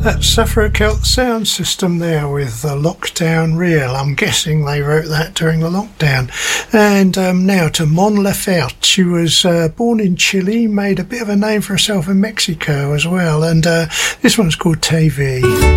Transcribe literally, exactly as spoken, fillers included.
That's Suffolk Celt Sound System there with the Lockdown Reel. I'm guessing they wrote that during the lockdown. And um, now to Mon Laferte. She was uh, born in Chile, made a bit of a name for herself in Mexico as well. And uh, this one's called T V.